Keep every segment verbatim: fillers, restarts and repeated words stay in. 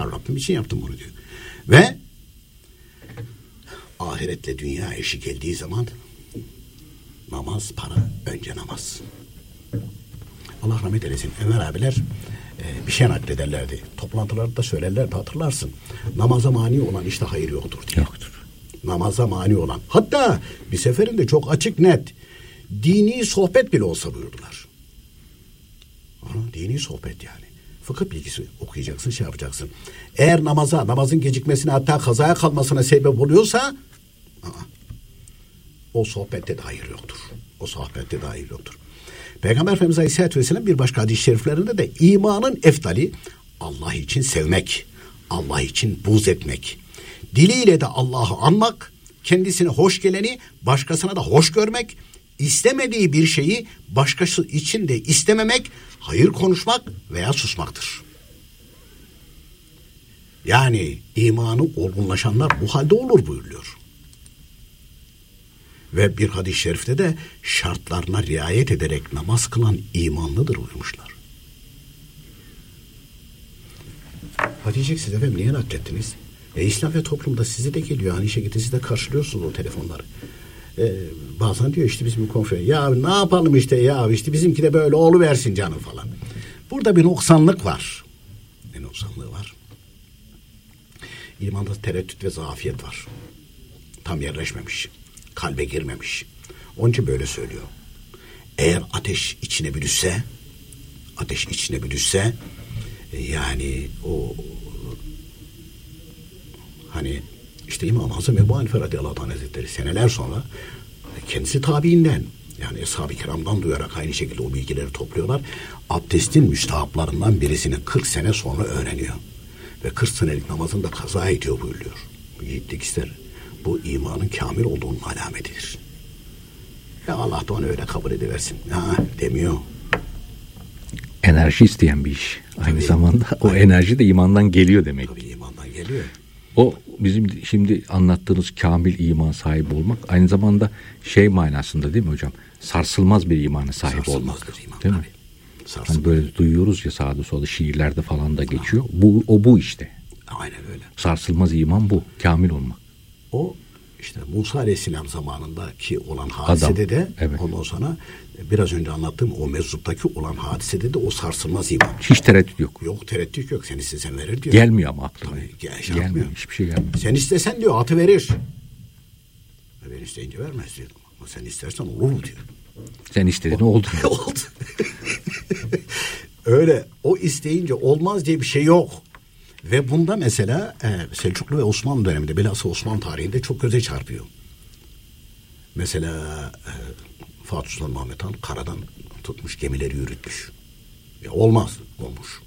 Ben Rabbim için yaptım bunu diyor. Ve ahiretle dünya eşi geldiği zaman namaz, para, önce namaz. Allah rahmet eylesin. Enver abiler e, bir şey naklederlerdi. Toplantılarda söylerlerdi, hatırlarsın. Namaza mani olan işte hayır yoktur diye. Yoktur. Namaza mani olan. Hatta bir seferinde çok açık net dini sohbet bile olsa buyurdular. Ana, dini sohbet yani. Fıkıh bilgisi okuyacaksın, şey yapacaksın. Eğer namaza, namazın gecikmesine, hatta kazaya kalmasına sebep oluyorsa aa, o sohbette de hayır yoktur. O sohbette de hayır yoktur. Peygamber Efendimiz Aleyhisselatü Vesselam bir başka hadis-i şeriflerinde de imanın efdali Allah için sevmek, Allah için buğz etmek. Diliyle de Allah'ı anmak, kendisine hoş geleni başkasına da hoş görmek, istemediği bir şeyi başkası için de istememek, hayır konuşmak veya susmaktır. Yani imanı olgunlaşanlar bu halde olur buyuruyor. Ve bir hadis-i şerifte de şartlarına riayet ederek namaz kılan imanlıdır buyurmuşlar. Ha diyeceksiniz efendim niye naklettiniz? E, İslam ve toplumda size de geliyor. Aynı şekilde siz de karşılıyorsunuz o telefonları. E, bazen diyor işte bizim konferans. Ya ne yapalım işte ya işte bizimki de böyle oluversin canım falan. Burada bir noksanlık var. Ne noksanlığı var? İmanda tereddüt ve zafiyet var. Tam yerleşmemiş. Kalbe girmemiş. Onun için böyle söylüyor. Eğer ateş içine bir düşse, ateş içine bir düşse, yani o hani işte İmam-ı Azam Ebu Hanife radıyallahu anh hazretleri seneler sonra kendisi tabiinden, yani Eshab-ı Kiram'dan duyarak aynı şekilde o bilgileri topluyorlar. Abdestin müstahaplarından birisini kırk sene sonra öğreniyor. Ve kırk senelik namazını da kaza ediyor buyuruyor. Yiğitlik ister. Bu imanın kamil olduğunun alametidir. Ya Allah da onu öyle kabul ediversin. Ha, demiyor. Enerji isteyen bir iş. Aynı tabii, zamanda o aynen. Enerji de imandan geliyor demek. Tabii imandan geliyor. O bizim şimdi anlattığınız kamil iman sahibi olmak aynı zamanda şey manasında değil mi hocam? Sarsılmaz bir imana sahip olmak. Iman, değil mi? Hani böyle duyuyoruz ya sağda solda şiirlerde falan da geçiyor. Bu o bu işte. Aynen öyle. Sarsılmaz iman bu. Kamil olmak. O işte Musa Aleyhisselam zamanındaki olan hadisede de evet. Ondan sonra biraz önce anlattığım o meczuptaki olan hadisede de o sarsılmaz iman. Hiç tereddüt yok. Yok tereddüt yok. Sen istesen verir diyor. Gelmiyor ama aklına. Tabii, gel, şey gelmiyor. Hiçbir şey gelmiyor. Sen istesen diyor atı verir. Ben isteyince vermez diyor. Ama sen istersen olur mu diyor. Sen istedin oldu. Oldu. Öyle o isteyince olmaz diye bir şey yok. Ve bunda mesela e, Selçuklu ve Osmanlı döneminde bilhassa Osmanlı tarihinde çok göze çarpıyor. Mesela e, Fatih Sultan Mehmet Han karadan tutmuş gemileri yürütmüş. Ya olmaz. Olmuş.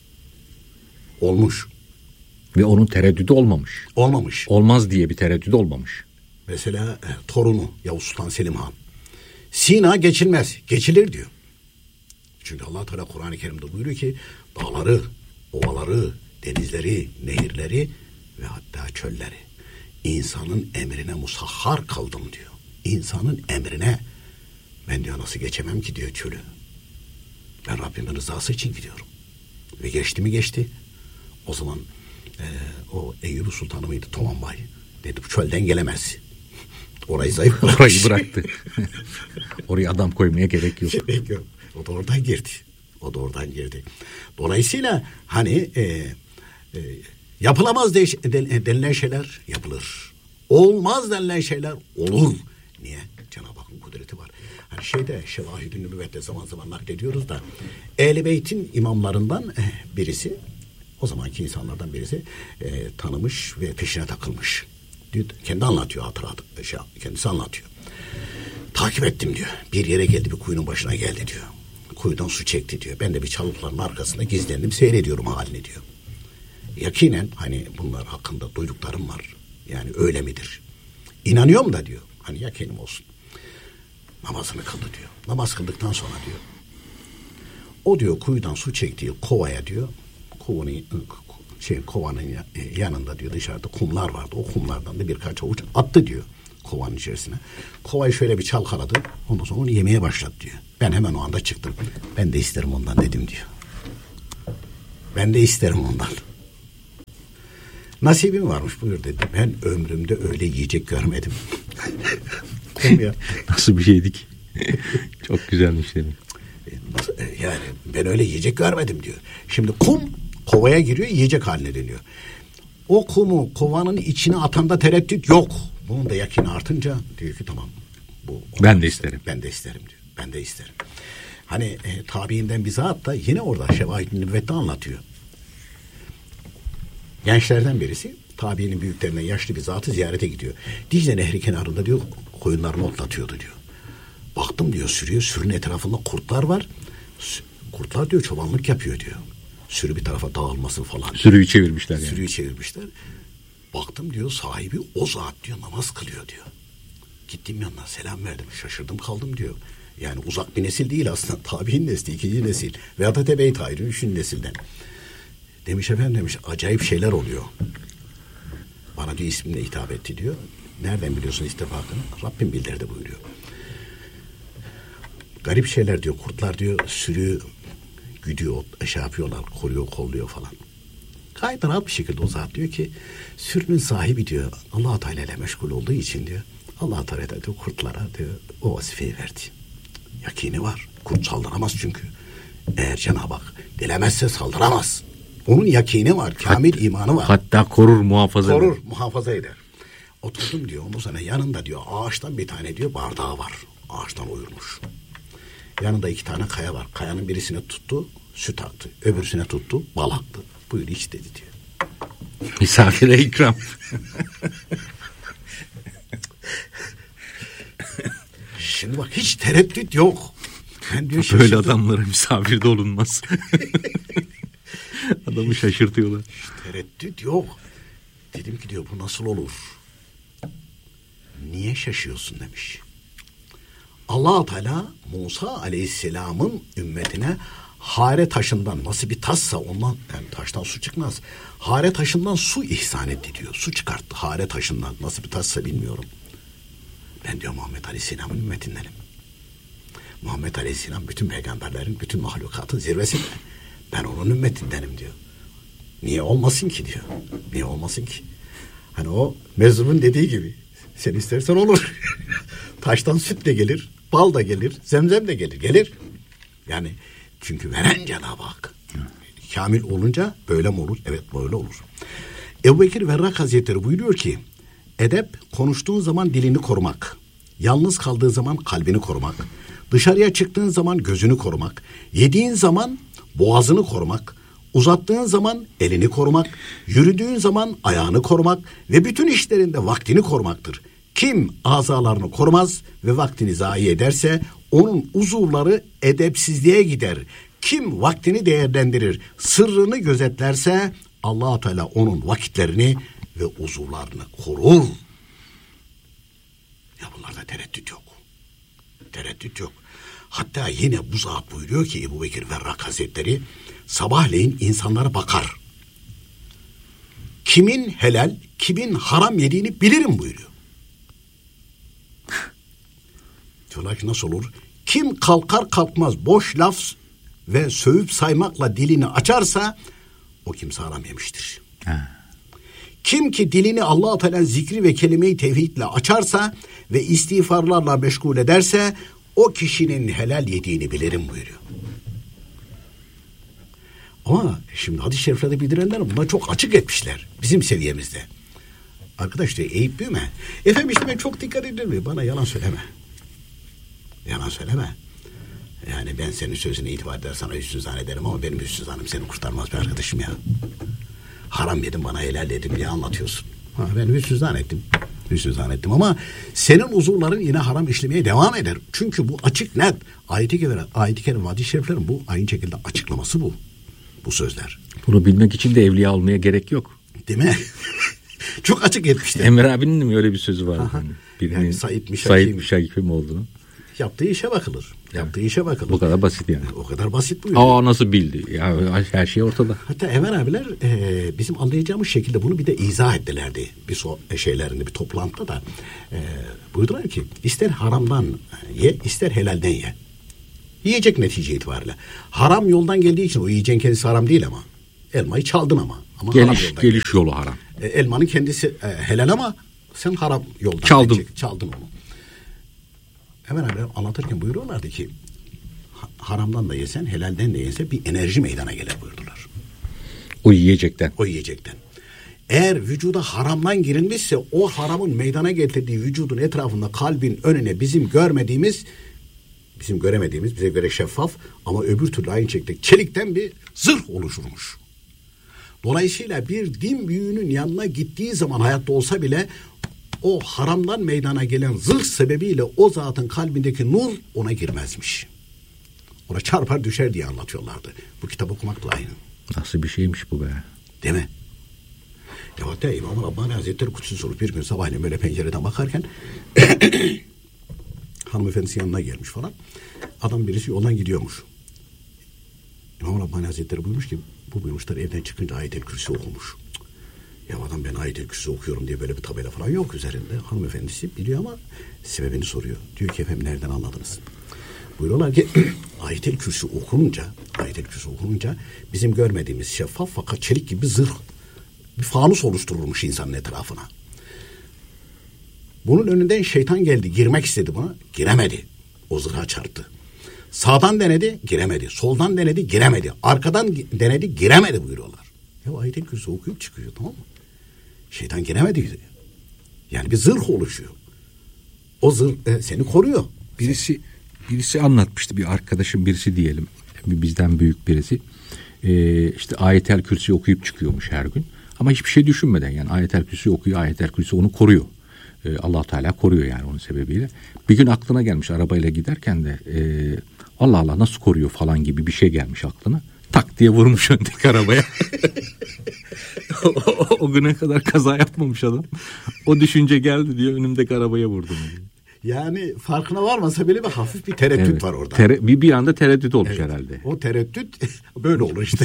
Olmuş. Ve onun tereddüdü olmamış. Olmamış. Olmaz diye bir tereddüdü olmamış. Mesela e, torunu Yavuz Sultan Selim Han. Sina geçilmez. Geçilir diyor. Çünkü Allah Teala Kur'an-ı Kerim'de buyuruyor ki dağları, ovaları, denizleri, nehirleri ve hatta çölleri insanın emrine musahhar kıldım diyor. İnsanın emrine ben diyor nasıl geçemem ki diyor çölü. Ben Rabbimin rızası için gidiyorum. Ve geçti mi geçti. O zaman e, o Eyyubi Sultanı mıydı Toman Bay dedi bu çölden gelemez. Orayı zayıf bıraktı. Orayı bıraktı. Oraya adam koymaya gerek yok. Gerek yok. O da oradan girdi. O da oradan girdi. Dolayısıyla hani e, e, yapılamaz de, de, denilen şeyler yapılır. Olmaz denilen şeyler olur. Niye? Cenab-ı Hakk'ın kudreti var. Hani şeyde Şevahid-i Nübüvvet'te zaman zaman naklediyoruz da Ehl-i Beyt'in imamlarından birisi, o zamanki insanlardan birisi e, tanımış ve peşine takılmış. Diyor, kendi anlatıyor hatıratı. Şey, kendisi anlatıyor. Takip ettim diyor. Bir yere geldi, bir kuyunun başına geldi diyor. Kuyudan su çekti diyor. Ben de bir çalıkların arkasında gizlendim, seyrediyorum halini diyor. Yakinen hani bunlar hakkında duyduklarım var. Yani öyle midir? İnanıyorum da diyor. Hani yakinim olsun. Namazını kıldı diyor. Namaz kıldıktan sonra diyor. O diyor kuyudan su çektiği kovaya diyor. Kovanın, şey, kovanın yanında diyor dışarıda kumlar vardı. O kumlardan da birkaç avuç attı diyor. Kovanın içerisine. Kovayı şöyle bir çalkaladı. Ondan sonra onu yemeye başladı diyor. Ben hemen o anda çıktım. Ben de isterim ondan dedim diyor. Ben de isterim ondan. Nasibim varmış buyur dedi. Ben ömrümde öyle yiyecek görmedim. Nasıl bir şeydi ki? Çok güzelmiş dedim. Yani ben öyle yiyecek görmedim diyor. Şimdi kum kovaya giriyor, yiyecek haline dönüyor. O kumu kovanın içine atanda tereddüt yok. Bunun da yakini artınca diyor ki tamam. Bu ben de isterim. Ben de isterim diyor. Ben de isterim. Hani e, tabiinden bir zat da yine orada Şevahid-i Nübüvvet'te anlatıyor. Gençlerden birisi tabiinin büyüklerinden yaşlı bir zatı ziyarete gidiyor. Dicle Nehri kenarında diyor koyunlarını otlatıyordu diyor. Baktım diyor sürüyor, sürünün etrafında kurtlar var. Kurtlar diyor çobanlık yapıyor diyor. Sürü bir tarafa dağılmasın falan. Sürüyü çevirmişler yani. Sürüyü çevirmişler. Baktım diyor sahibi o zat diyor namaz kılıyor diyor. Gittim yanına selam verdim. Şaşırdım kaldım diyor. Yani uzak bir nesil değil aslında. Tabi'in nesli, ikinci nesil. Veya da tebe-i tabi'in üçüncü nesilden. Demiş efendim demiş acayip şeyler oluyor. Bana diyor ismimle hitap etti diyor. Nereden biliyorsun istifakını? Rabbim bildirdi buyuruyor. Garip şeyler diyor. Kurtlar diyor sürüyü güdüyor, şey yapıyorlar, koruyor, kolluyor falan. Gayet rahat bir şekilde o zat diyor ki sürünün sahibi diyor Allah-u Teala ile meşgul olduğu için diyor Allah-u Teala diyor kurtlara diyor o vazifeyi verdi. Yakini var. Kurt saldıramaz çünkü. Eğer Cenab-ı Hak dilemezse saldıramaz. Onun yakini var. Kamil Hat, imanı var. Hatta korur, muhafaza korur, eder. Korur, muhafaza eder. Oturdum diyor. Ondan sonra yanında diyor ağaçtan bir tane diyor bardağı var. Ağaçtan uyurmuş. Yanında iki tane kaya var. Kayanın birisine tuttu, süt aktı. Öbürsüne tuttu, bal aktı. Buyur iç dedi diyor. Misafire ikram. Şimdi bak hiç tereddüt yok. Ben diyor, böyle şaşırdım. Adamlara misafir de olunmaz. Adamı şaşırtıyorlar. Hiç tereddüt yok. Dedim ki diyor bu nasıl olur? Niye şaşıyorsun demiş. Allah-u Teala Musa Aleyhisselam'ın ümmetine hare taşından nasıl bir tassa ondan yani taştan su çıkmaz. Hare taşından su ihsan etti diyor. Su çıkarttı hare taşından nasıl bir tassa bilmiyorum. Ben diyor Muhammed Aleyhisselam'ın ümmetindenim. Muhammed Aleyhisselam bütün peygamberlerin, bütün mahlukatın zirvesinde. Ben onun ümmetindenim diyor. Niye olmasın ki diyor. Niye olmasın ki? Hani o Mezrub'un dediği gibi. Sen istersen olur. Taştan süt de gelir, bal da gelir, zemzem de gelir. Gelir. Yani çünkü veren Cenab-ı Hak. Kamil olunca böyle mi olur? Evet böyle olur. Ebu Bekir Verrak Hazretleri buyuruyor ki edep konuştuğun zaman dilini korumak. Yalnız kaldığı zaman kalbini korumak. Dışarıya çıktığın zaman gözünü korumak. Yediğin zaman boğazını korumak. Uzattığın zaman elini korumak. Yürüdüğün zaman ayağını korumak. Ve bütün işlerinde vaktini korumaktır. Kim azalarını korumaz ve vaktini zayi ederse onun uzuvları edepsizliğe gider. Kim vaktini değerlendirir, sırrını gözetlerse Allah-u Teala onun vakitlerini ve uzuvlarını korur. Ya bunlarda tereddüt yok. Tereddüt yok. Hatta yine bu zat buyuruyor ki Ebu Bekir Verrak Hazretleri sabahleyin insanlara bakar. Kimin helal, kimin haram yediğini bilirim buyuruyor. Diyorlar ki nasıl olur? Kim kalkar kalkmaz boş laf ve sövüp saymakla dilini açarsa o kimse haram yemiştir. Ha. Kim ki dilini Allah-u Teala zikri ve kelime-i tevhidle açarsa ve istiğfarlarla meşgul ederse o kişinin helal yediğini bilirim buyuruyor. Ama şimdi hadis-i şeriflerde bildirenler buna çok açık etmişler bizim seviyemizde. Arkadaş diyor eğip büyüme. Efendim işte ben çok dikkat ederim. Bana yalan söyleme. Yalan söyleme. Yani ben senin sözüne itibar eder sana hüsnü zannederim ama benim hüsnü zannım seni kurtarmaz be arkadaşım ya. Haram yedim bana helal dedim diye anlatıyorsun. Ha, ben hüsnü zannettim. Hüsnü zannettim ama senin uzuvların yine haram işlemeye devam eder. Çünkü bu açık net. Ayet-i kerime, ayet-i kerime, hadis-i şeriflerin bu aynı şekilde açıklaması bu. Bu sözler. Bunu bilmek için de evliya olmaya gerek yok. Değil mi? Çok açık etmişler. Emir abinin de mi öyle bir sözü var? Birinin yani Said Müşakkim olduğunu. Yaptığı işe bakılır. Yaptığı işe bakılır. Bu kadar basit yani. O kadar basit bu. Aa nasıl bildi? Ya her şey ortada. Hatta Emir abiler e, bizim anlayacağımız şekilde bunu bir de izah ettilerdi. Bir so şeylerinde bir toplantıda da e, buyurdular ki ister haramdan ye ister helalden ye. Yiyecek netice itibariyle. Haram yoldan geldiği için o yiyeceğin kendisi haram değil ama. Elmayı çaldın ama. Ama geliş geliş yolu haram. E, elmanın kendisi e, helal ama sen haram yoldan çaldın. Çek, çaldın onu. Hemen hemen anlatırken buyuruyorlardı ki haramdan da yesen, helalden de yesen bir enerji meydana gelir buyurdular. O yiyecekten. O yiyecekten. Eğer vücuda haramdan girilmişse o haramın meydana getirdiği vücudun etrafında kalbin önüne bizim görmediğimiz, bizim göremediğimiz, bize göre şeffaf ama öbür türlü aynı şekilde çelikten bir zırh oluşurmuş. Dolayısıyla bir din büyüğünün yanına gittiği zaman hayatta olsa bile o haramdan meydana gelen zırh sebebiyle o zatın kalbindeki nur ona girmezmiş. Ona çarpar düşer diye anlatıyorlardı. Bu kitap okumakla aynı. Nasıl bir şeymiş bu be? Değil mi? Ya hatta İmam Rabbani Hazretleri Kutsi sorup bir gün sabahleyin böyle pencereden bakarken hanımefendisi yanına gelmiş falan. Adam birisi yoldan gidiyormuş. İmam Rabbani Hazretleri buyurmuş ki bu buyurmuşlar evden çıkınca Ayet-el Kürsi okumuş. Ya adam ben Ayet-el Kürsi okuyorum diye böyle bir tabela falan yok üzerinde. Hanımefendisi biliyor ama sebebini soruyor. Diyor ki efendim nereden anladınız? Buyuruyorlar ki Ayet-el Kürsi okununca Ayet-el Kürsi okununca bizim görmediğimiz şeffaf fakat çelik gibi zırh bir fanus oluşturulmuş insanın etrafına. Bunun önünden şeytan geldi. Girmek istedi buna. Giremedi. O zırha çarptı. Sağdan denedi. Giremedi. Soldan denedi. Giremedi. Arkadan denedi. Giremedi buyuruyorlar. Ya Ayet-el Kürsi okuyup çıkıyor tamam mı? Şeytan giremedi. Yani bir zırh oluşuyor. O zırh e, seni koruyor. Birisi birisi anlatmıştı, bir arkadaşım birisi diyelim. Bizden büyük birisi. Ee, işte Ayet-el Kürsi okuyup çıkıyormuş her gün. Ama hiçbir şey düşünmeden yani Ayet-el Kürsi okuyor, Ayet-el Kürsi onu koruyor. Ee, Allah Teala koruyor yani onun sebebiyle. Bir gün aklına gelmiş arabayla giderken de e, Allah Allah nasıl koruyor falan gibi bir şey gelmiş aklına. Tak diye vurmuş öndeki arabaya. o, o, o güne kadar kaza yapmamış adam. O düşünce geldi diyor önümdeki arabaya vurdum diyor. Yani farkına varmasa bile bir hafif bir tereddüt evet, var orada. Tere, bir, bir anda tereddüt olmuş evet, herhalde. O tereddüt böyle olur işte.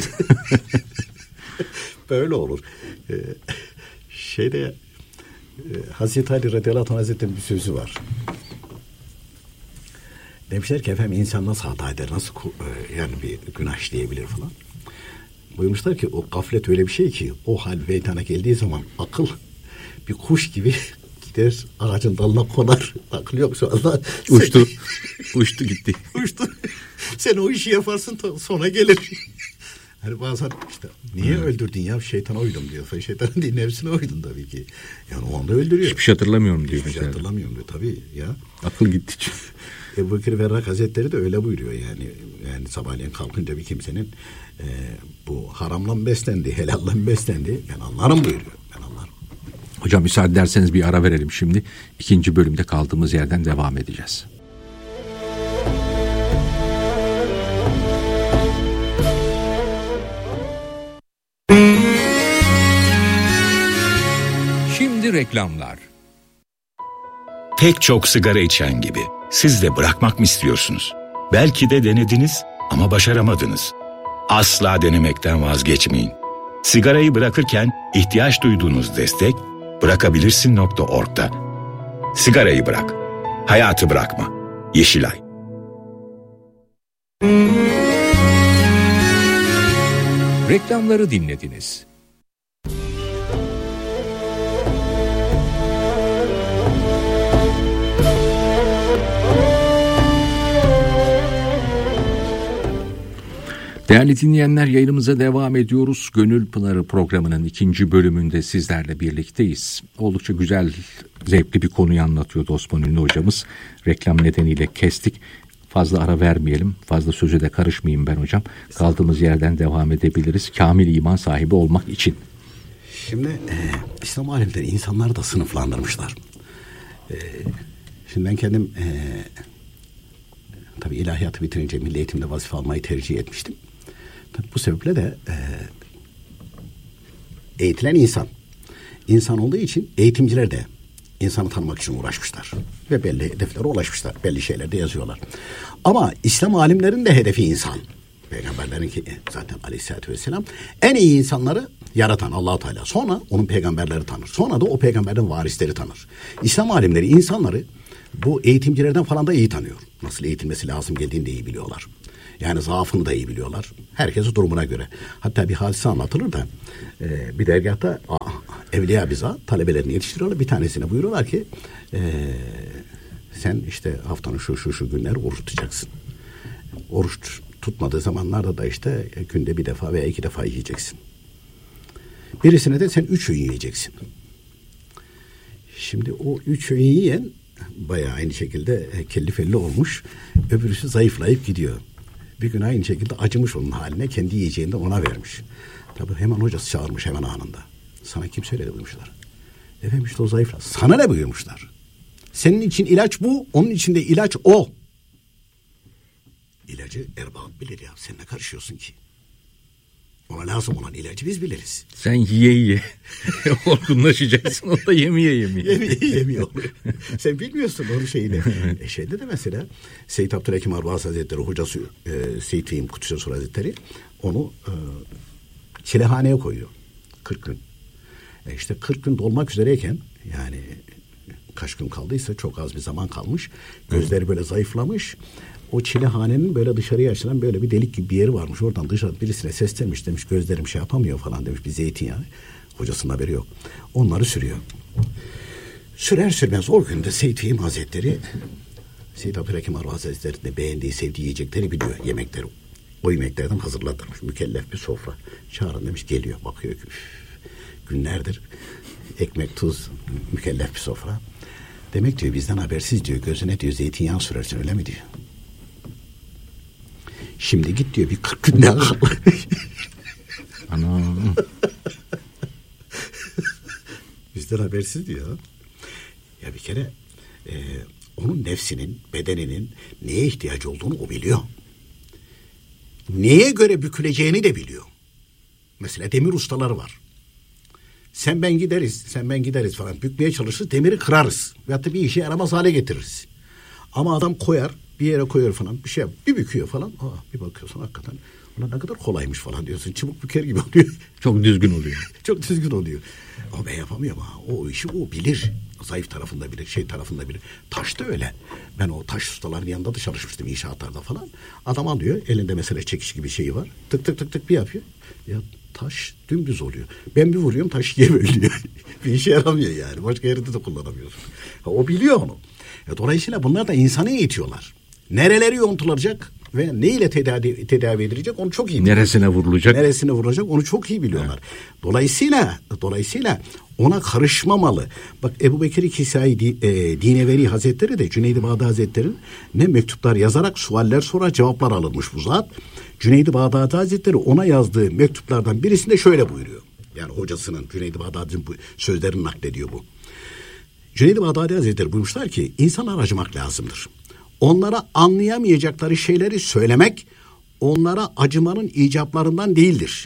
Böyle olur. Ee, şeyde e, Hazreti Ali radıyallahu anh hazretleri'nin bir sözü var. Demişler ki efendim insan nasıl hata eder, nasıl e, yani bir günah işleyebilir falan. Buyurmuşlar ki o gaflet öyle bir şey ki o hal meydana geldiği zaman akıl bir kuş gibi gider ağacın dalına konar. Akıl yok şu anda. Uçtu. Uçtu gitti. Uçtu. Sen o işi yaparsın sonra gelir. Hani bazen işte niye hmm. öldürdün ya şeytana uydum diyor. Şeytanın değil nefsine uydun tabii ki. Yani o anda öldürüyor. Hiçbir şey hatırlamıyorum diyor. Hiçbir şey hatırlamıyorum diyor tabii ya. Akıl gitti. Ebu Bekir Verrak Hazretleri de öyle buyuruyor yani. Yani sabahleyin kalkınca bir kimsenin e, bu haramla mı beslendi, helalla mı beslendi ben anlarım buyuruyor. Ben anlarım. Hocam müsaade ederseniz bir ara verelim şimdi. İkinci bölümde kaldığımız yerden devam edeceğiz. Şimdi reklamlar. Pek çok sigara içen gibi siz de bırakmak mı istiyorsunuz? Belki de denediniz ama başaramadınız. Asla denemekten vazgeçmeyin. Sigarayı bırakırken ihtiyaç duyduğunuz destek bırakabilirsin nokta org'da. Sigarayı bırak, hayatı bırakma. Yeşilay. Reklamları dinlediniz. Değerli dinleyenler, yayınımıza devam ediyoruz. Gönül Pınarı programının ikinci bölümünde sizlerle birlikteyiz. Oldukça güzel, zevkli bir konuyu anlatıyordu Osman Ünlü hocamız. Reklam nedeniyle kestik. Fazla ara vermeyelim. Fazla söze de karışmayayım ben hocam. Kaldığımız yerden devam edebiliriz. Kamil iman sahibi olmak için. Şimdi e, İslam alimleri insanları da sınıflandırmışlar. E, şimdi ben kendim e, tabii ilahiyatı bitirince milli eğitimde vazife almayı tercih etmiştim. Tabii bu sebeple de e, eğitilen insan. İnsan olduğu için eğitimciler de insanı tanımak için uğraşmışlar. Ve belli hedeflere ulaşmışlar. Belli şeyler de yazıyorlar. Ama İslam alimlerinin de hedefi insan. Peygamberlerin ki zaten aleyhissalatü vesselam en iyi insanları yaratan Allah-u Teala. Sonra onun peygamberleri tanır. Sonra da o peygamberden varisleri tanır. İslam alimleri insanları bu eğitimcilerden falan da iyi tanıyor. Nasıl eğitilmesi lazım geldiğini de iyi biliyorlar. Yani zaafını da iyi biliyorlar. Herkesi durumuna göre. Hatta bir hadise anlatılır da e, bir dergahta evliya biza talebelerini yetiştiriyorlar. Bir tanesine buyuruyorlar ki e, sen işte haftanın şu şu şu günleri oruç tutacaksın. Oruç tutmadığı zamanlarda da işte günde bir defa veya iki defa yiyeceksin. Birisine de sen üç öğün yiyeceksin. Şimdi o üç öğün yiyen bayağı aynı şekilde kelli felli olmuş. Öbürüsü zayıflayıp gidiyor. Bir gün aynı şekilde acımış onun haline, kendi yiyeceğini de ona vermiş. Tabii hemen hocası çağırmış hemen anında. Sana kim söyledi buyurmuşlar. Efendim işte o zayıfla. Sana ne buyurmuşlar? Senin için ilaç bu, onun için de ilaç o. İlacı erbab bilir ya. Sen ne karışıyorsun ki? Ona lazım olan ilacı biz biliriz. Sen yiye yiye olgunlaşacaksın. O da yemeye yemeye. Yemeye yemeye oluyor. Sen bilmiyorsun onun şeyini. e şeyde de mesela Seyyid Abdülhakim Arvaz Hazretleri hocası e, Seyyid Fehim Kudüs'e Hazretleri onu e, çilehaneye koyuyor. kırk gün. E işte kırk gün dolmak üzereyken yani kaç gün kaldıysa çok az bir zaman kalmış. Gözleri böyle zayıflamış. O çilehanenin böyle dışarıya açılan böyle bir delik gibi bir yeri varmış. Oradan dışarı birisine seslenmiş, demiş gözlerim şey yapamıyor falan demiş, bir zeytinyağı. Hocasının haberi yok. Onları sürüyor. Sürer sürmez o günde Seyyid Fehim Hazretleri Seyyid Abdülhakim Arvaz Hazretleri'nde beğendiği, sevdiği yiyecekleri biliyor. Yemekleri. O yemeklerden hazırlatırmış. Mükellef bir sofra. Çağırın demiş, geliyor. Bakıyor ki üf, günlerdir ekmek, tuz, mükellef bir sofra. Demek diyor bizden habersiz diyor, gözüne diyor zeytinyağı sürersin öyle mi diyor. Şimdi git diyor bir kırk gün daha kal. Anam. Bizden habersiz diyor. Ya bir kere e, onun nefsinin, bedeninin neye ihtiyacı olduğunu o biliyor. Neye göre büküleceğini de biliyor. Mesela demir ustaları var. Sen ben gideriz, sen ben gideriz falan. Bükmeye çalışırız, demiri kırarız. Veyahut da bir işe yaramaz hale getiririz. Ama adam koyar, bir yere koyuyor falan, bir şey yap, bir büküyor falan. Aa, bir bakıyorsun hakikaten, ulan ne kadar kolaymış falan diyorsun. Çubuk büker gibi oluyor. Çok düzgün oluyor. Çok düzgün oluyor. Ama ben yapamıyorum ha. O işi o bilir. Zayıf tarafında bilir, şey tarafında bilir. Taş da öyle. Ben o taş ustaların yanında da çalışmıştım inşaatlarda falan. Adam alıyor, elinde mesela çekiç gibi şeyi var. Tık tık tık tık bir yapıyor. Ya taş dümdüz oluyor. Ben bir vuruyorum, taş ikiye bölünüyor. Bir işe yaramıyor yani. Başka yerde de kullanamıyorsun. Ha, o biliyor onu. E, dolayısıyla bunlar da insanı eğitiyorlar. Nereleri yontulacak ve ne ile tedavi, tedavi edilecek onu çok iyi biliyorlar. Neresine vurulacak? Neresine vurulacak onu çok iyi biliyorlar. Evet. Dolayısıyla dolayısıyla ona karışmamalı. Bak Ebu Bekir Kisai e, Dineveri Hazretleri de Cüneyd-i Bağdadi Hazretleri'nin ne mektuplar yazarak sualler sonra cevaplar alınmış bu zat. Cüneyd-i Bağdadi Hazretleri ona yazdığı mektuplardan birisinde şöyle buyuruyor. Yani hocasının Cüneyd-i Bağdadi'nin bu sözlerini naklediyor bu. Cüneyd-i Bağdadi Hazretleri buyurmuşlar ki insanlar acımak lazımdır. Onlara anlayamayacakları şeyleri söylemek onlara acımanın icaplarından değildir.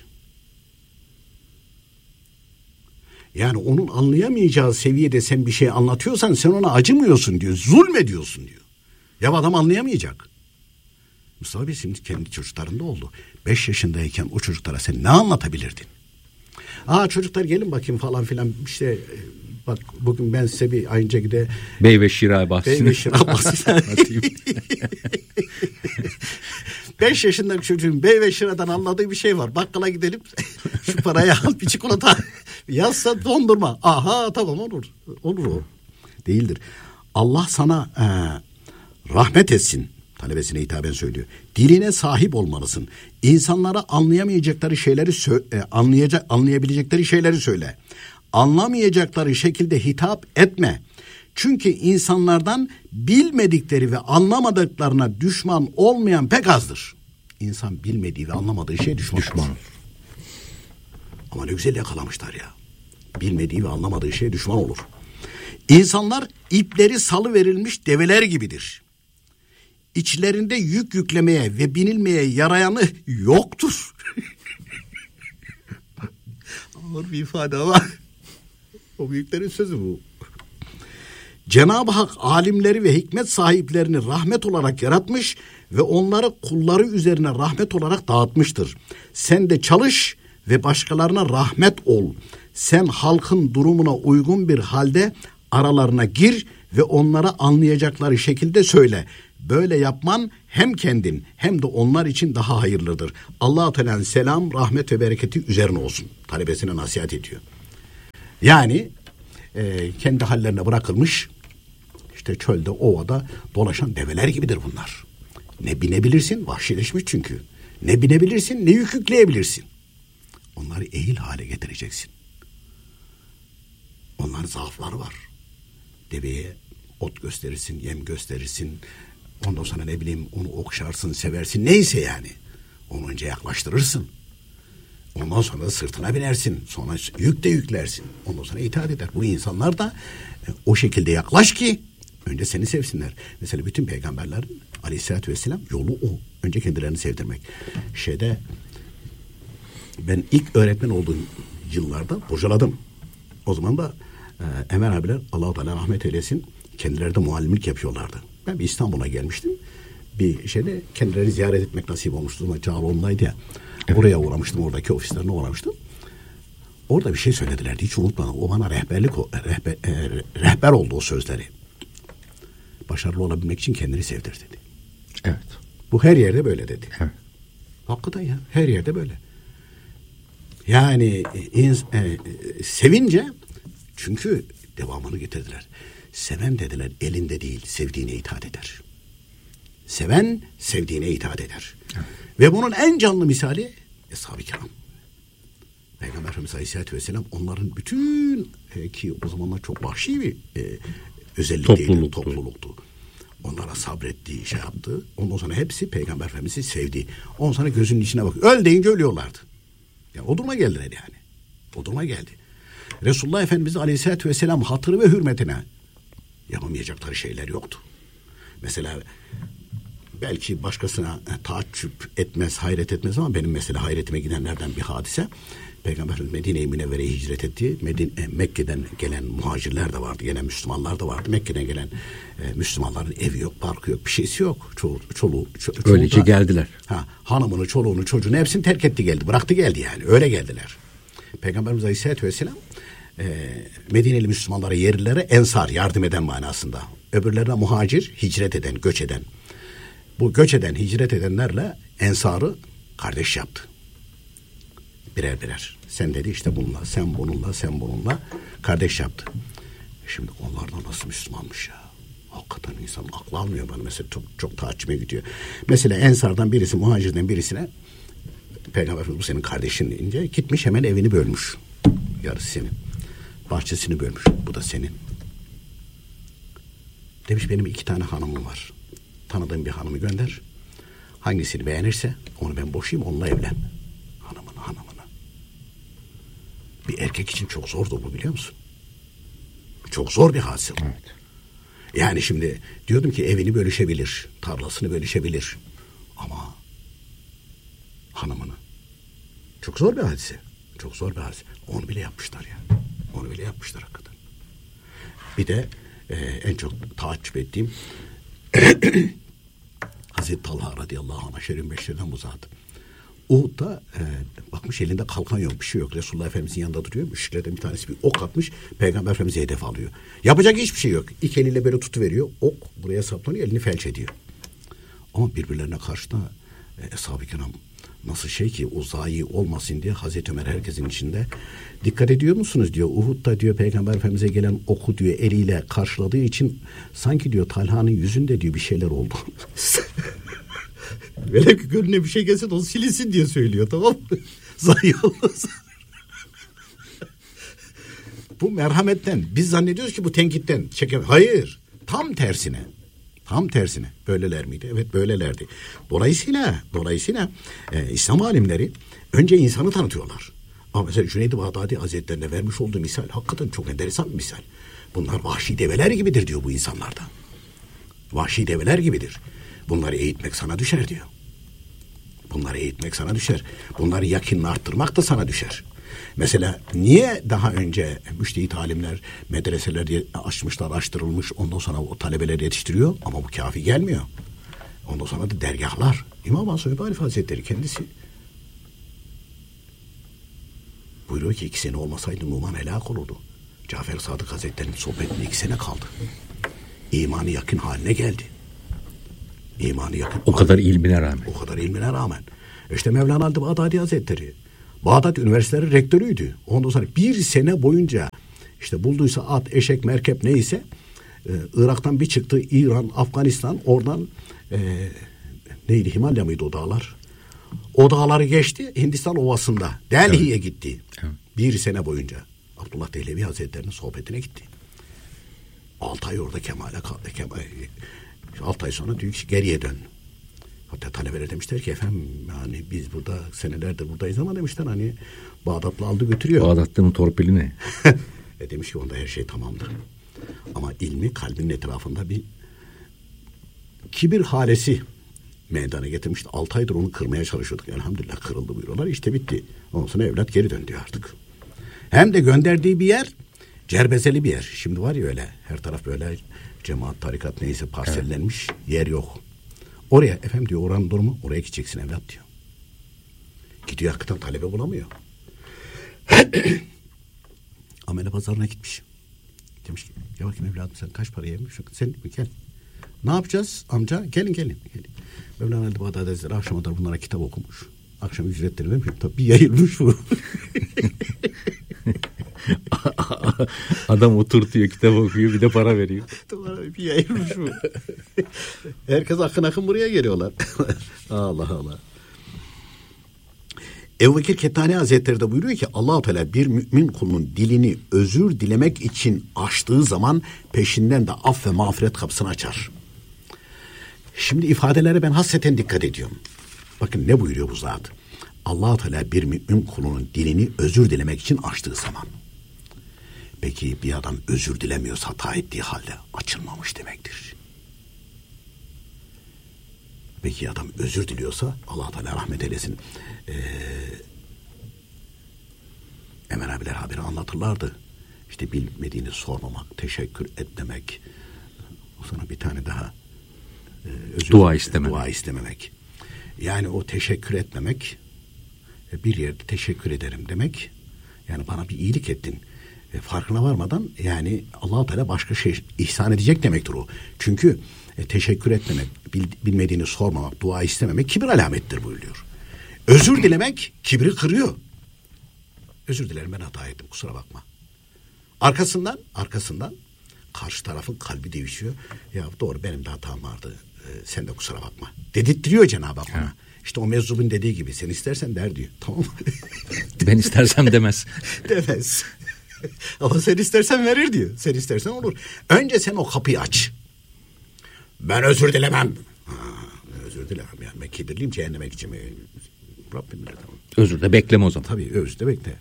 Yani onun anlayamayacağı seviyede sen bir şey anlatıyorsan sen ona acımıyorsun diyor. Zulmediyorsun diyor. Ya adam anlayamayacak. Mustafa Bey şimdi kendi çocuklarında oldu. Beş yaşındayken o çocuklara sen ne anlatabilirdin? Aa çocuklar gelin bakayım falan filan işte bak bugün ben size bir aynı şekilde Bey ve Şira bahsini. Bey ve Şira bahsini. Beş yaşında bir çocuğun Bey ve Şira'dan anladığı bir şey var. Bakkala gidelim şu parayı al bir çikolata yazsa dondurma. Aha tamam olur. Olur o. Değildir. Allah sana e, rahmet etsin. Talebesine hitaben söylüyor. Diline sahip olmalısın. İnsanlara anlayamayacakları şeyleri sö- e, anlayacak anlayabilecekleri şeyleri söyle. Anlamayacakları şekilde hitap etme. Çünkü insanlardan bilmedikleri ve anlamadıklarına düşman olmayan pek azdır. İnsan bilmediği ve anlamadığı şeye düşman, düşman olur. Ama ne güzel yakalamışlar ya. Bilmediği ve anlamadığı şeye düşman olur. İnsanlar ipleri salı verilmiş develer gibidir. İçlerinde yük yüklemeye ve binilmeye yarayanı yoktur. Ağır bir ifade ama o büyüklerin sözü bu. Cenab-ı Hak alimleri ve hikmet sahiplerini rahmet olarak yaratmış ve onları kulları üzerine rahmet olarak dağıtmıştır. Sen de çalış ve başkalarına rahmet ol. Sen halkın durumuna uygun bir halde aralarına gir ve onlara anlayacakları şekilde söyle. Böyle yapman hem kendin hem de onlar için daha hayırlıdır. Allah-u Teala'nın selam, rahmet ve bereketi üzerine olsun. Talebesine nasihat ediyor. Yani e, kendi hallerine bırakılmış, işte çölde, ovada dolaşan develer gibidir bunlar. Ne binebilirsin, vahşileşmiş çünkü. Ne binebilirsin, ne yük yükleyebilirsin. Onları eğil hale getireceksin. Onların zaafları var. Deveye ot gösterirsin, yem gösterirsin. Ondan sonra ne bileyim onu okşarsın, seversin. Neyse yani. Onu önce yaklaştırırsın. Ondan sonra da sırtına binersin. Sonra yük de yüklersin. Ondan sonra itaat eder. Bu insanlar da e, o şekilde yaklaş ki önce seni sevsinler. Mesela bütün peygamberlerin aleyhissalatü vesselam yolu o. Önce kendilerini sevdirmek. Şeyde ben ilk öğretmen olduğum yıllarda bocaladım. O zaman da e, Enver abiler Allah-u Teala rahmet eylesin kendileri de muallimlik yapıyorlardı. Ben bir İstanbul'a gelmiştim. Bir şeyde kendilerini ziyaret etmek nasip olmuştu. Cağaloğlu'ndaydı ya. Evet. Oraya uğramıştım. Oradaki ofislerine uğramıştım. Orada bir şey söyledilerdi. Hiç unutmadım. O bana rehberlik, rehber, e, rehber oldu o sözleri. Başarılı olabilmek için kendini sevdir dedi. Evet. Bu her yerde böyle dedi. Evet. Hakikaten ya. Her yerde böyle. Yani ins, e, sevince çünkü devamını getirdiler. Seven dediler elinde değil sevdiğine itaat eder. Seven sevdiğine itaat eder. Evet. Ve bunun en canlı misali Eshab-ı Kiram. Peygamber Efendimiz Aleyhisselatü Vesselam onların bütün e, ki o zamanlar çok vahşi bir e, özellikteydi, topluluktu. Onlara sabretti, şey yaptı. Ondan sonra hepsi Peygamber Efendimiz'i sevdi. Ondan sonra gözünün içine bak. Öl deyince ölüyorlardı. Yani o duruma geldiler yani. O duruma geldi. Resulullah Efendimiz Aleyhisselatü Vesselam hatırı ve hürmetine yapamayacakları şeyler yoktu. Mesela belki başkasına taaccüp etmez, hayret etmez ama benim mesela hayretime gidenlerden bir hadise. Peygamber Medine-i Münevvere'ye hicret etti. Medine, Mekke'den gelen muhacirler de vardı. Gene Müslümanlar da vardı. Mekke'den gelen e, Müslümanların evi yok, parkı yok, bir şeysi yok. Ço çoluğu, ço Öylece da, geldiler. Ha, hanımını, çoluğunu, çocuğunu hepsini terk etti geldi. Bıraktı geldi yani. Öyle geldiler. Peygamberimiz Aleyhisselatü Vesselam e, Medineli Müslümanlara, yerlilere ensar, yardım eden manasında. Öbürlerine muhacir, hicret eden, göç eden. Bu göç eden, hicret edenlerle ensarı kardeş yaptı. Birer birer. Sen dedi işte bununla, sen bununla, sen bununla kardeş yaptı. Şimdi onlardan nasıl Müslümanmış ya. Hakikaten insanın aklı almıyor bana. Mesela çok, çok taaccübe gidiyor. Mesela ensardan birisi, muhacirden birisine Peygamber bu senin kardeşin deyince gitmiş hemen evini bölmüş. Yarısı senin. Bahçesini bölmüş. Bu da senin. Demiş benim iki tane hanımım var. Tanıdığım bir hanımı gönder. Hangisini beğenirse onu ben boşayayım, onunla evlen. Hanımını hanımını. Bir erkek için çok zordu bu, biliyor musun? Çok zor bir hadise. Evet. Yani şimdi diyordum ki evini bölüşebilir, tarlasını bölüşebilir. Ama hanımını. Çok zor bir hadise. Çok zor bir hadise. Onu bile yapmışlar ya. Onu bile yapmışlar hakikaten. Bir de e, en çok taaccüp ettiğim Hazreti Talha radıyallahu anh, Şerif Beşir'den bu zat. Uhud'da e, bakmış elinde kalkan yok, bir şey yok. Resulullah Efendimiz'in yanında duruyor. Müşriklerden bir tanesi bir ok atmış. Peygamber Efendimiz'e hedef alıyor. Yapacak hiçbir şey yok. İki eliyle böyle tutuveriyor. Ok buraya saplanıyor, elini felç ediyor. Ama birbirlerine karşı da e, Eshab-ı Kiram nasıl şey ki o zayi olmasın diye Hazreti Ömer herkesin içinde dikkat ediyor musunuz diyor. Uhud'da diyor Peygamber Efendimiz'e gelen oku diyor eliyle karşıladığı için sanki diyor Talha'nın yüzünde diyor bir şeyler oldu. Velev ki gönlüne bir şey gelse de o silinsin diye söylüyor, tamam mı? Zayi olmasın. Bu merhametten. Biz zannediyoruz ki bu tenkitten çekem. Hayır. Tam tersine. Tam tersine. Böyleler miydi? Evet böylelerdi. Dolayısıyla dolayısıyla e, İslam alimleri önce insanı tanıtıyorlar. Ama mesela Cüneyd-i Bağdadi Hazretlerine vermiş olduğu misal hakikaten çok enteresan bir misal. Bunlar vahşi develer gibidir diyor bu insanlarda. Vahşi develer gibidir. Bunları eğitmek sana düşer diyor. Bunları eğitmek sana düşer. Bunları yakinini arttırmak da sana düşer. Mesela niye daha önce müştehit alimler medreseler açmışlar, açtırılmış, ondan sonra o talebeleri yetiştiriyor ama bu kafi gelmiyor. Ondan sonra da dergahlar. İmam Asubi Arif Hazretleri kendisi buyuruyor ki iki sene olmasaydı Numan helak olurdu. Cafer Sadık Hazretleri'nin sohbetinde iki sene kaldı. İmanı yakın haline geldi. İmanı yakın. O kadar ilmine rağmen. O kadar ilmine rağmen. İşte Mevlana Bağdadi Hazretleri Bağdat Üniversitesi rektörüydü. Ondan sonra bir sene boyunca işte bulduysa at, eşek, merkep neyse e, Irak'tan bir çıktı. İran, Afganistan, oradan e, neydi, Himalaya mıydı o dağlar? O dağları geçti, Hindistan Ovası'nda Delhi'ye evet. gitti. Evet. Bir sene boyunca Abdullah Dehlevi Hazretleri'nin sohbetine gitti. Altı ay orada Kemal'e kaldı. Kemal, altı ay sonra diyor ki geriye dön. Hatta talebeler demişler ki efendim yani biz burada senelerdir buradayız ama demişler hani Bağdat'la aldı götürüyor. Bağdat'ın torpili ne? e demiş ki onda her şey tamamdır. Ama ilmi kalbinin etrafında bir kibir halesi meydana getirmişti. Altı aydır onu kırmaya çalışıyorduk. Elhamdülillah kırıldı buyuruyorlar. İşte bitti. Ondan sonra evlat geri dön diyor artık. Hem de gönderdiği bir yer cerbezeli bir yer. Şimdi var ya öyle her taraf böyle cemaat, tarikat neyse parsellenmiş evet. yer yok. Oraya efendim diyor oranın durumu oraya gideceksin evlat diyor. Gidiyor hakikaten talebe bulamıyor. Amele pazarına gitmiş. Demiş ki ya bakayım evladım sen kaç para yemiş? Sen gel. Ne yapacağız amca? Gelin gelin. gelin. Mevlana Ali Bağdadi Hazretleri akşama da bunlara kitap okumuş. Akşam ücretleri demiş. Tabii bir yayılmış bu. Adam oturtuyor, kitap okuyor, bir de para veriyor. Bir yayılmış bu. Herkes akın akın buraya geliyorlar. Allah Allah. Ebu Bekir Kettani Hazretleri de buyuruyor ki Allah-u Teala bir mümin kulunun dilini özür dilemek için açtığı zaman peşinden de af ve mağfiret kapısını açar. Şimdi ifadelere ben hasreten dikkat ediyorum. Bakın ne buyuruyor bu zat? Allah-u Teala bir mümin kulunun dilini özür dilemek için açtığı zaman. Peki bir adam özür dilemiyorsa hata ettiği halde açılmamış demektir. Peki adam özür diliyorsa Allah-u Teala rahmet eylesin. Ee, Emel abiler haberi anlatırlardı. İşte bilmediğini sormamak, teşekkür etmemek. Sonra bir tane daha e, özür, dua istememek. Dua istememek. Yani o teşekkür etmemek, bir yerde teşekkür ederim demek. Yani bana bir iyilik ettin. E, farkına varmadan yani Allah-u Teala başka şey ihsan edecek demektir o. Çünkü e, teşekkür etmemek, bil, bilmediğini sormamak, dua istememek kibir alamettir buyuruyor. Özür dilemek kibri kırıyor. Özür dilerim ben hata ettim kusura bakma. Arkasından, arkasından karşı tarafın kalbi değişiyor. Ya doğru benim de hatam vardı. Ee, sen de kusura bakma. Dedirtiyor Cenab-ı Hak ona. İşte o meczubun dediği gibi sen istersen der diyor. Tamam mı? Ben istersem demez. Demez. Ama sen istersen verir diyor. Sen istersen olur. Önce sen o kapıyı aç. Ben özür dilemem. Ha, özür dilemem yani. Ben kibirliyim cehenneme gideceğim. Rabbim bilir tamam. Özür de bekleme o zaman. Tabii özür de bekle.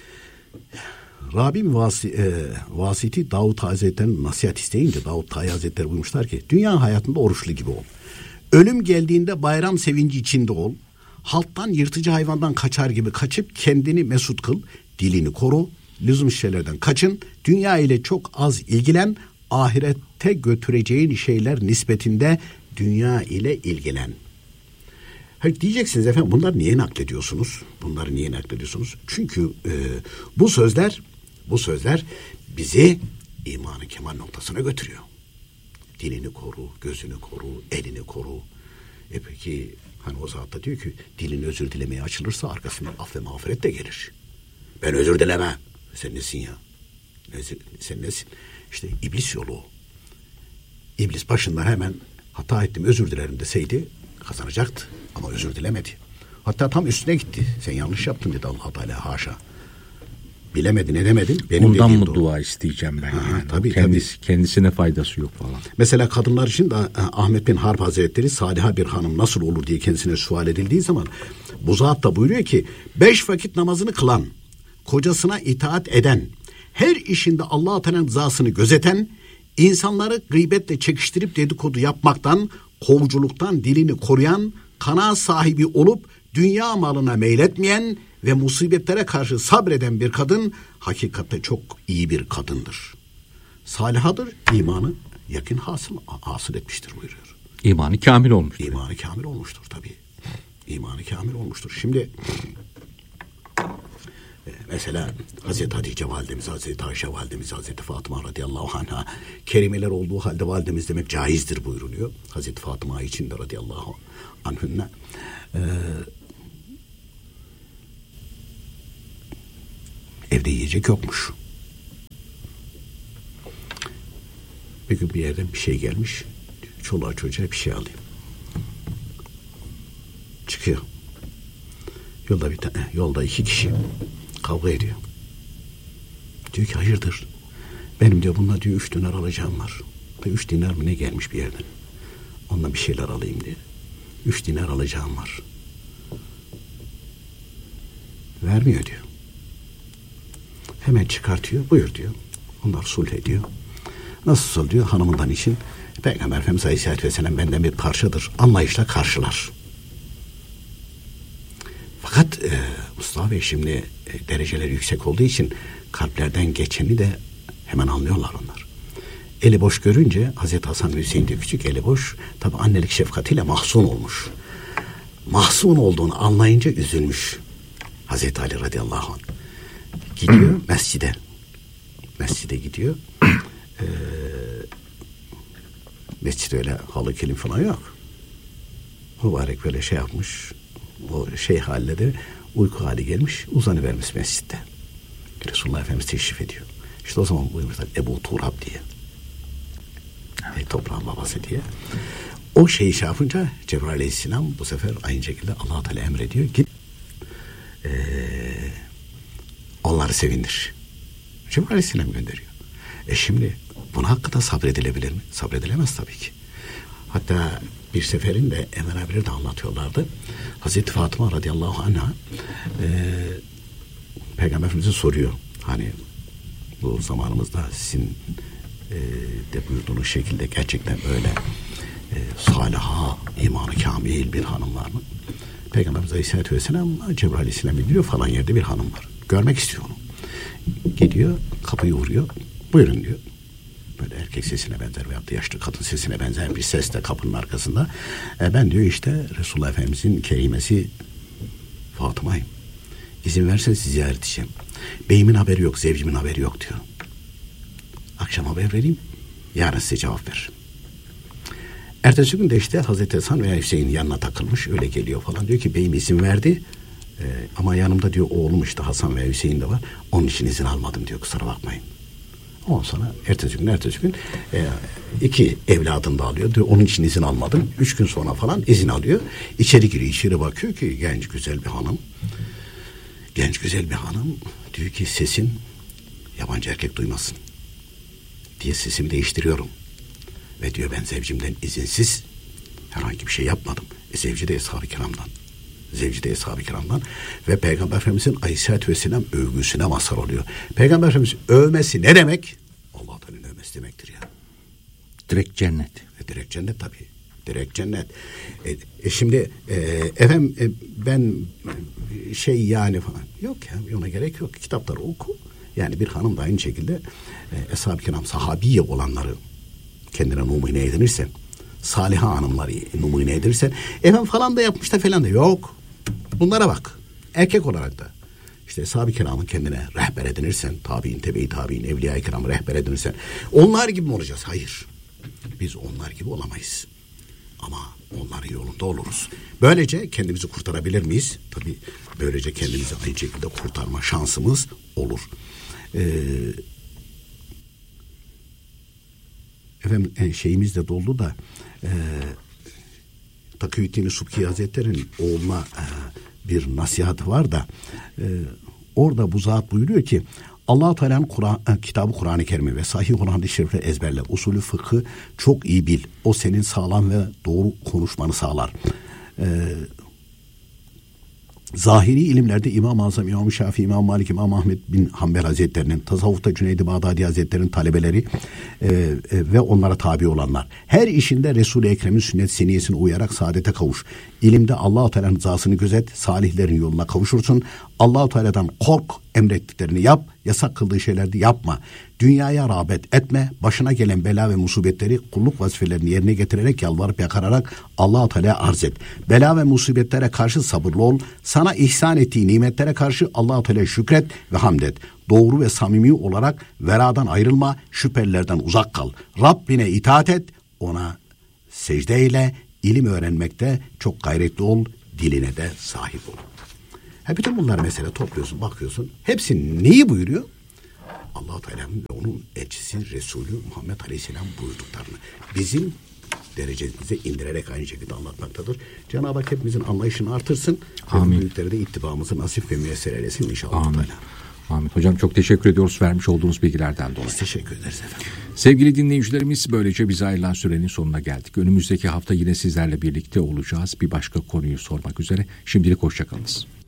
Rabim Vasi, e, Vasiti Davut Hazretleri'nin nasihat isteyince Davut Tayi Hazretleri buyurmuşlar ki dünya hayatında oruçlu gibi ol. Ölüm geldiğinde bayram sevinci içinde ol. Halktan yırtıcı hayvandan kaçar gibi kaçıp kendini mesut kıl. Dilini koru. Lüzum şeylerden kaçın. Dünya ile çok az ilgilen. Ahirette götüreceğin şeyler nispetinde dünya ile ilgilen. Hayır, diyeceksiniz efendim bunları niye naklediyorsunuz? Bunları niye naklediyorsunuz? Çünkü e, bu sözler bu sözler bizi imanı kemal noktasına götürüyor. Dilini koru, gözünü koru, elini koru. E peki hani o zat da diyor ki dilin özür dilemeye açılırsa arkasından af ve mağfiret de gelir. Ben özür dilemem. Sen nesin ya? Nesin, sen nesin? İşte iblis yolu o. İblis başından hemen hata ettim özür dilerim deseydi kazanacaktı. Ama özür dilemedi. Hatta tam üstüne gitti. Sen yanlış yaptın dedi Allah Teala haşa. Bilemedin edemedin. Benim ondan mı doğru. Dua isteyeceğim ben? Ha, yani. tabii, Kendisi, tabii. Kendisine faydası yok falan. Mesela kadınlar için de Ahmet bin Harp Hazretleri saliha bir hanım nasıl olur diye kendisine sual edildiği zaman bu zat da buyuruyor ki beş vakit namazını kılan, kocasına itaat eden, her işinde Allah-u Teala'nın rızasını gözeten, insanları gıybetle çekiştirip dedikodu yapmaktan, kovuculuktan dilini koruyan, kanaat sahibi olup dünya malına meyletmeyen ve musibetlere karşı sabreden bir kadın hakikatte çok iyi bir kadındır. Salihadır, imanı yakın hasıl, hasıl etmiştir buyuruyor. İmanı kamil olmuştur. İmanı kamil olmuştur tabii. İmanı kamil olmuştur. Şimdi E, mesela Hazreti Hatice validemiz, Hazreti Ayşe validemiz, Hazreti Fatıma radıyallahu anha kerimeler olduğu halde validemiz demek caizdir buyuruluyor. Hazreti Fatıma için de radıyallahu anhünne. E, evde yiyecek yokmuş. Bir gün bir yerden bir şey gelmiş. Çoluğa çocuğa bir şey alayım. Çıkıyor. Yolda bir tane, yolda iki kişi kavga ediyor. Diyor ki hayırdır? Benim diyor bununla diyor üç dinar alacağım var. Ve üç dinar mı ne gelmiş bir yerden? Onunla bir şeyler alayım diye. Üç dinar alacağım var. Vermiyor diyor. Hemen çıkartıyor. Buyur diyor. Onlar sulh ediyor. Nasıl diyor hanımından için Peygamber Efendimiz Aleyhisselatü Vesselam benden bir parçadır. Anlayışla karşılar. Fakat e, Mustafa Bey şimdi e, dereceleri yüksek olduğu için kalplerden geçeni de hemen anlıyorlar onlar. Eli boş görünce Hazreti Hasan ve Hüseyin de küçük eli boş. Tabi annelik şefkatiyle mahzun olmuş. Mahzun olduğunu anlayınca üzülmüş. Hazreti Ali radıyallahu anh. Gidiyor mescide. Mescide gidiyor. Ee, mescide öyle halı kilim falan yok. Mübarek böyle şey yapmış. O şey halleri uyku hali gelmiş. Uzanıvermiş mescitte. Resulullah Efendimiz teşrif ediyor. İşte o zaman buyurmuşlar Ebu Turab diye. E, toprağın babası diye. O şeyi şey yapınca Cebrail Aleyhisselam bu sefer aynı şekilde Allah-u Teala emrediyor. Git ee, onları sevindir. Cebrail Aleyhisselam gönderiyor. E şimdi buna hakkında sabredilebilir mi? Sabredilemez tabii ki. Hatta bir seferinde Emre abileri de anlatıyorlardı. Hazreti Fatıma radıyallahu anha e, Peygamber Efendimiz'e soruyor. Hani bu zamanımızda sizin e, de buyurduğunuz şekilde gerçekten öyle e, saliha, imanı kamil bir hanım var mı? Peygamberimiz Aleyhisselatü Vesselam Cebrail Aleyhisselam bildiriyor falan yerde bir hanım var. Görmek istiyor onu. Gidiyor, kapıyı vuruyor. Buyurun diyor. Böyle erkek sesine benzer veyahut da yaşlı kadın sesine benzer bir ses de kapının arkasında. E ben diyor işte Resulullah Efendimizin kerimesi Fatıma'yım. İzin verseniz sizi ziyaret edeceğim. Beyimin haberi yok, zevcimin haberi yok diyor. Akşam haber vereyim, yarın size cevap veririm. Ertesi gün de işte Hazreti Hasan veya Hüseyin yanına takılmış, öyle geliyor falan. Diyor ki beyim izin verdi e, ama yanımda diyor oğlum işte Hasan veya Hüseyin de var. Onun için izin almadım diyor, kusura bakmayın. Ondan sonra ertesi gün ertesi gün e, iki evladını da alıyor. Diyor, onun için izin almadım. Üç gün sonra falan izin alıyor. İçeri giriyor. İçeri bakıyor ki genç güzel bir hanım. Genç güzel bir hanım. Diyor ki sesin yabancı erkek duymasın diye sesimi değiştiriyorum. Ve diyor ben zevcimden izinsiz herhangi bir şey yapmadım. E, zevci de Eshab-ı Kiram'dan. Zevci de Eshab-ı Kiram'dan. Ve Peygamber Efendimiz'in Aleyhisselatü Vesselam övgüsüne mazhar oluyor. Peygamber Efendimiz övmesi ne demek? Allah Teala'nın övmesi demektir ya. Direkt cennet. E, direkt cennet tabii. Direkt cennet. E, e şimdi e, efendim e, ben şey yani falan. Yok ya ona gerek yok. Kitapları oku. Yani bir hanım da aynı şekilde e, Eshab-ı Kiram sahabiye olanları kendine numune edinirsen, saliha hanımları numune edinirsen, efendim falan da yapmış da falan da yok. Bunlara bak. Erkek olarak da işte Eshab-ı Kiram'ın kendine rehber edinirsen, tabi'in, tebe-i tabi'in, evliya-i kiramı rehber edinirsen, onlar gibi mi olacağız? Hayır. Biz onlar gibi olamayız. Ama onların yolunda oluruz. Böylece kendimizi kurtarabilir miyiz? Tabii böylece kendimizi aynı şekilde kurtarma şansımız olur. Ee, efendim şeyimiz de doldu da e, Takiyüddin Subki Hazretleri'nin oğluna e, bir nasihatı var da e, orada bu zat buyuruyor ki Allah-u Teala'nın Kur'an, e, kitabı Kur'an-ı Kerim'i ve sahih olan hadis-i şerifleri ezberle. Usulü fıkhı çok iyi bil. O senin sağlam ve doğru konuşmanı sağlar. E, zahiri ilimlerde İmam-ı Azam, İmam-ı Şafii, İmam Malik, İmam Ahmed bin Hanbel Hazretleri'nin, tasavvufta Cüneyd-i Bağdadi Hazretleri'nin talebeleri e, e, ve onlara tabi olanlar. Her işinde Resul-i Ekrem'in sünnet seniyesine uyarak saadete kavuş. İlimde Allah-u Teala'nın rızasını gözet, salihlerin yoluna kavuşursun. Allah-u Teala'dan kork, emrettiklerini yap, yasak kıldığı şeyleri yapma. Dünyaya rağbet etme, başına gelen bela ve musibetleri kulluk vazifelerini yerine getirerek, yalvarıp yakararak Allah-u Teala'ya arz et. Bela ve musibetlere karşı sabırlı ol, sana ihsan ettiği nimetlere karşı Allah-u Teala'ya şükret ve hamd et. Doğru ve samimi olarak veradan ayrılma, şüphelilerden uzak kal. Rabbine itaat et, ona secde eyle, ilim öğrenmekte çok gayretli ol, diline de sahip ol. Ha, bütün bunlar mesela topluyorsun, bakıyorsun. Hepsi neyi buyuruyor? Allah-u Teala'nın ve onun elçisi Resulü Muhammed Aleyhisselam buyurduklarını bizim derecemize indirerek aynı şekilde anlatmaktadır. Cenab-ı Hak hepimizin anlayışını artırsın. Amin. Büyüklere de ittibamızı nasip ve müyesser eylesin inşallah. Amin. Amin. Hocam çok teşekkür ediyoruz vermiş olduğunuz bilgilerden dolayı. Biz teşekkür ederiz efendim. Sevgili dinleyicilerimiz, böylece bize ayrılan sürenin sonuna geldik. Önümüzdeki hafta yine sizlerle birlikte olacağız. Bir başka konuyu sormak üzere. Şimdilik hoşça kalınız.